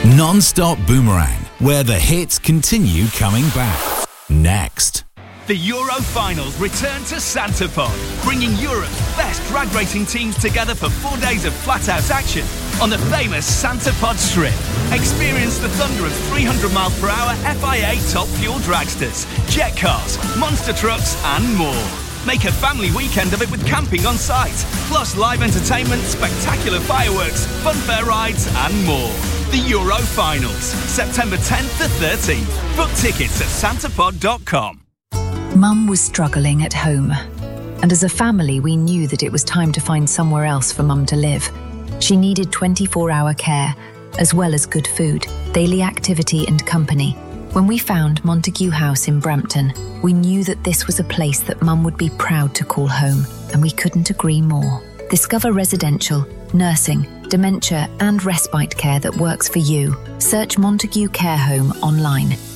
Non-stop Boomerang, where the hits continue coming back. Next. The Euro Finals return to Santapod, bringing Europe's best drag racing teams together for 4 days of flat-out action on the famous Santapod Strip. Experience the thunder of 300-mile-per-hour FIA top fuel dragsters, jet cars, monster trucks and more. Make a family weekend of it with camping on site, plus live entertainment, spectacular fireworks, funfair rides and more. The Euro Finals, September 10th to 13th. Book tickets at santapod.com. Mum was struggling at home, and as a family we knew that it was time to find somewhere else for Mum to live. She needed 24-hour care, as well as good food, daily activity and company. When we found Montague House in Brampton, we knew that this was a place that Mum would be proud to call home, and we couldn't agree more. Discover residential, nursing, dementia and respite care that works for you. Search Montague Care Home online.